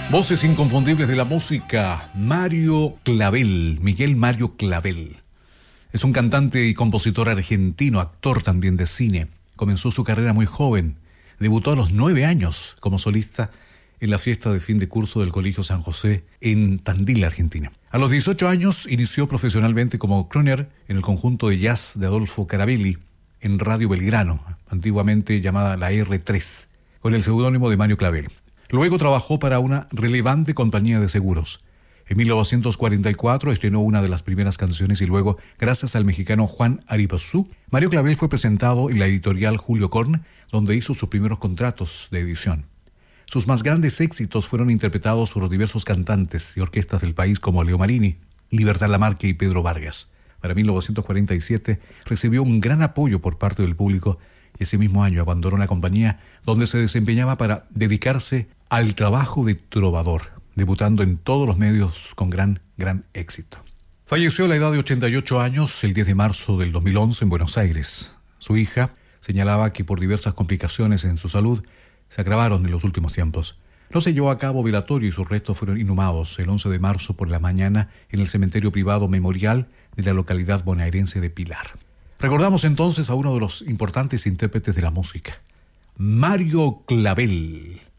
Voces inconfundibles de la música, Mario Clavel, Miguel Mario Clavel. Es un cantante y compositor argentino, actor también de cine. Comenzó su carrera muy joven, debutó a los 9 años como solista en la fiesta de fin de curso del Colegio San José en Tandil, Argentina. A los 18 años inició profesionalmente como crooner en el conjunto de jazz de Adolfo Carabelli en Radio Belgrano, antiguamente llamada la R3, con el seudónimo de Mario Clavel. Luego trabajó para una relevante compañía de seguros. En 1944 estrenó una de las primeras canciones y luego, gracias al mexicano Juan Aribazú, Mario Clavel fue presentado en la editorial Julio Korn, donde hizo sus primeros contratos de edición. Sus más grandes éxitos fueron interpretados por diversos cantantes y orquestas del país como Leo Marini, Libertad Lamarque y Pedro Vargas. Para 1947 recibió un gran apoyo por parte del público y ese mismo año abandonó la compañía donde se desempeñaba para dedicarse al trabajo de trovador, debutando en todos los medios con gran éxito. Falleció a la edad de 88 años el 10 de marzo del 2011 en Buenos Aires. Su hija señalaba que por diversas complicaciones en su salud se agravaron en los últimos tiempos. No se llevó a cabo velatorio y sus restos fueron inhumados el 11 de marzo por la mañana en el cementerio privado Memorial de la localidad bonaerense de Pilar. Recordamos entonces a uno de los importantes intérpretes de la música, Mario Clavel.